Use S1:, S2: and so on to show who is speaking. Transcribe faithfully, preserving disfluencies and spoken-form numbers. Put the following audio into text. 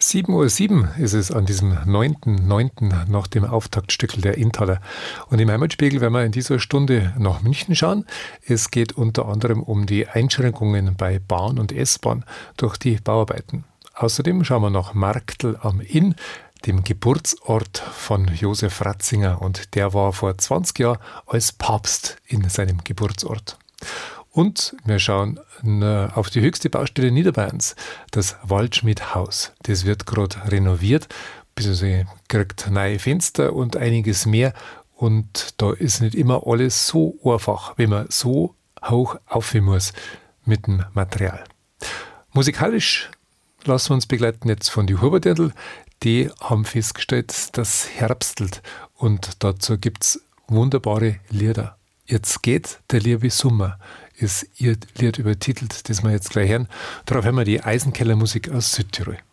S1: sieben Uhr sieben ist es an diesem neunten neunten nach dem Auftaktstückel der Inntaler. Und im Heimatspiegel werden wir in dieser Stunde nach München schauen. Es geht unter anderem um die Einschränkungen bei Bahn und S-Bahn durch die Bauarbeiten. Außerdem schauen wir nach Marktl am Inn, dem Geburtsort von Josef Ratzinger. Und der war vor zwanzig Jahren als Papst in seinem Geburtsort. Und wir schauen auf die höchste Baustelle Niederbayerns, das Waldschmidt-Haus. Das wird gerade renoviert, bzw. kriegt neue Fenster und einiges mehr. Und da ist nicht immer alles so einfach, wenn man so hoch aufhören muss mit dem Material. Musikalisch lassen wir uns begleiten jetzt von die Huberdirndl. Die haben festgestellt, dass herbstelt. Und dazu gibt es wunderbare Lieder. Jetzt geht der liebe Sommer, ist ihr Lied übertitelt, das wir jetzt gleich hören. Darauf hören wir die Eisenkellermusik aus Südtirol.